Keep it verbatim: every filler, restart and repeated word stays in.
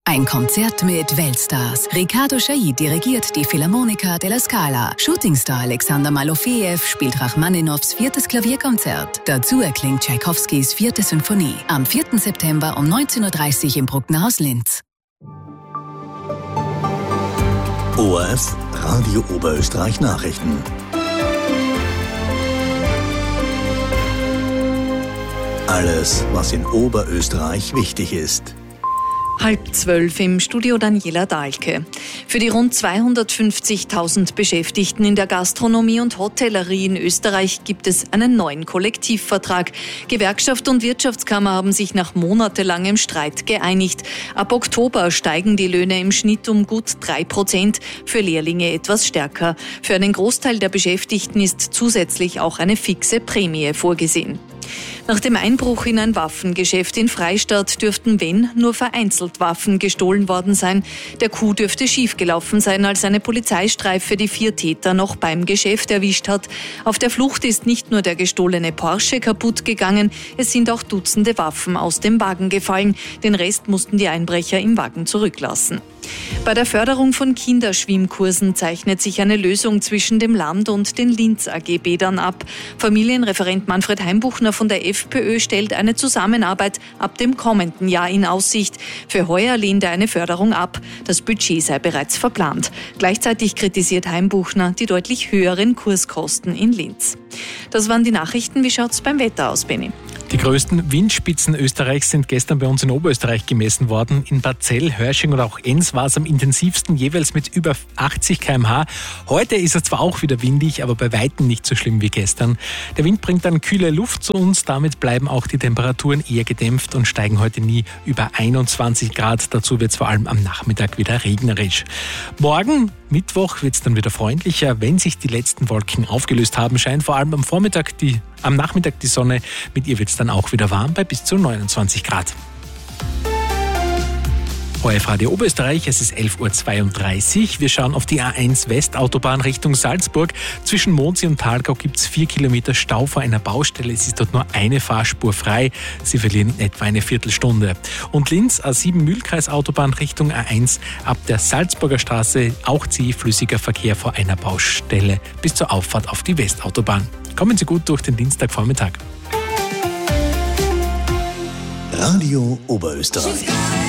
Ein Konzert mit Weltstars. Riccardo Chailly dirigiert die Philharmonica della Scala. Shootingstar Alexander Malofejew spielt Rachmaninows viertes Klavierkonzert. Dazu erklingt Tschaikowskis vierte Symphonie. Am vierten September um neunzehn Uhr dreißig im Brucknerhaus Linz. O R F Radio Oberösterreich Nachrichten. Alles, was in Oberösterreich wichtig ist. Halb zwölf im Studio Daniela Dahlke. Für die rund zweihundertfünfzigtausend Beschäftigten in der Gastronomie und Hotellerie in Österreich gibt es einen neuen Kollektivvertrag. Gewerkschaft und Wirtschaftskammer haben sich nach monatelangem Streit geeinigt. Ab Oktober steigen die Löhne im Schnitt um gut drei Prozent, für Lehrlinge etwas stärker. Für einen Großteil der Beschäftigten ist zusätzlich auch eine fixe Prämie vorgesehen. Nach dem Einbruch in ein Waffengeschäft in Freistadt dürften, wenn, nur vereinzelt Waffen gestohlen worden sein. Der Coup dürfte schiefgelaufen sein, als eine Polizeistreife die vier Täter noch beim Geschäft erwischt hat. Auf der Flucht ist nicht nur der gestohlene Porsche kaputt gegangen, es sind auch Dutzende Waffen aus dem Wagen gefallen. Den Rest mussten die Einbrecher im Wagen zurücklassen. Bei der Förderung von Kinderschwimmkursen zeichnet sich eine Lösung zwischen dem Land und den Linz A G Bädern ab. Familienreferent Manfred Heimbuchner von der FPÖ stellt eine Zusammenarbeit ab dem kommenden Jahr in Aussicht. Für heuer lehnt er eine Förderung ab. Das Budget sei bereits verplant. Gleichzeitig kritisiert Heimbuchner die deutlich höheren Kurskosten in Linz. Das waren die Nachrichten. Wie schaut's beim Wetter aus, Benni? Die größten Windspitzen Österreichs sind gestern bei uns in Oberösterreich gemessen worden. In Barzell, Hörsching und auch Enns war es am intensivsten, jeweils mit über achtzig Kilometer pro Stunde. Heute ist es zwar auch wieder windig, aber bei weitem nicht so schlimm wie gestern. Der Wind bringt dann kühle Luft zu uns, damit bleiben auch die Temperaturen eher gedämpft und steigen heute nie über einundzwanzig Grad. Dazu wird es vor allem am Nachmittag wieder regnerisch. Morgen, Mittwoch, wird es dann wieder freundlicher. Wenn sich die letzten Wolken aufgelöst haben, scheint vor allem am Vormittag die, am Nachmittag die Sonne. Mit ihr wird es dann auch wieder warm bei bis zu neunundzwanzig Grad. O R F Radio Oberösterreich, es ist elf Uhr zweiunddreißig. Wir schauen auf die A eins Westautobahn Richtung Salzburg. Zwischen Mondsee und Thalgau gibt es vier Kilometer Stau vor einer Baustelle. Es ist dort nur eine Fahrspur frei. Sie verlieren in etwa eine Viertelstunde. Und Linz, A sieben Mühlkreisautobahn Richtung A eins. Ab der Salzburger Straße auch zähflüssiger Verkehr vor einer Baustelle bis zur Auffahrt auf die Westautobahn. Kommen Sie gut durch den Dienstagvormittag. Radio Oberösterreich.